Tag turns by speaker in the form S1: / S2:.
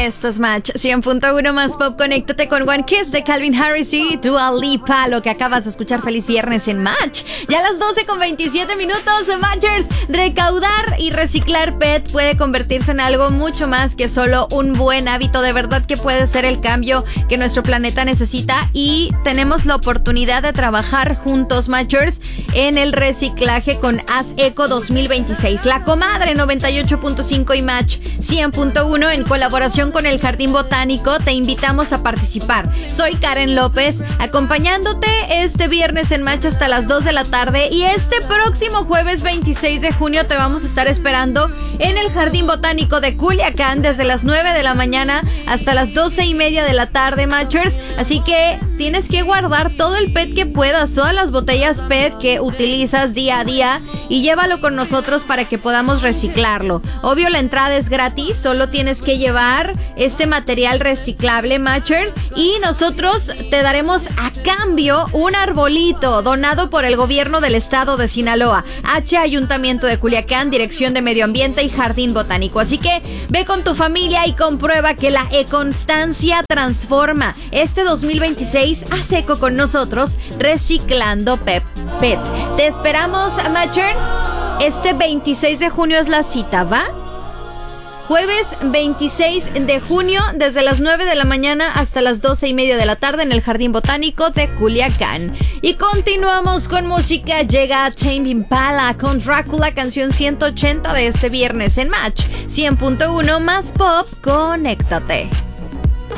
S1: Esto es Match 100.1 más pop. Conéctate con One Kiss de Calvin Harris y Dua Lipa. Lo que acabas de escuchar, feliz viernes en Match. Ya a las 12:27 minutos, Matchers. Recaudar y reciclar PET puede convertirse en algo mucho más que solo un buen hábito. De verdad que puede ser el cambio que nuestro planeta necesita y tenemos la oportunidad de trabajar juntos, Matchers, en el reciclaje con Haz Eco 2026. La Comadre 98.5 y Match 100.1 en colaboración con el Jardín Botánico te invitamos a participar. Soy Karen López, acompañándote este viernes en Match hasta las 2 de la tarde y este próximo jueves 26 de junio te vamos a estar esperando en el Jardín Botánico de Culiacán desde las 9 de la mañana hasta las 12:30 de la tarde, Matchers. Así que tienes que guardar todo el PET que puedas, todas las botellas PET que utilizas día a día y llévalo con nosotros para que podamos reciclarlo. Obvio, la entrada es gratis, solo tienes que llevar este material reciclable, Matcher, y nosotros te daremos a cambio un arbolito donado por el gobierno del estado de Sinaloa, Ayuntamiento de Culiacán, Dirección de Medio Ambiente y Jardín Botánico. Así que ve con tu familia y comprueba que la e-constancia transforma. Este 2026 haz eco con nosotros reciclando PET. Te esperamos, Matcher. Este 26 de junio es la cita, ¿va? Jueves 26 de junio, desde las 9 de la mañana hasta las 12:30 de la tarde en el Jardín Botánico de Culiacán. Y continuamos con música. Llega Tame Impala con Drácula, canción 180 de este viernes en Match 100.1 más pop. Conéctate.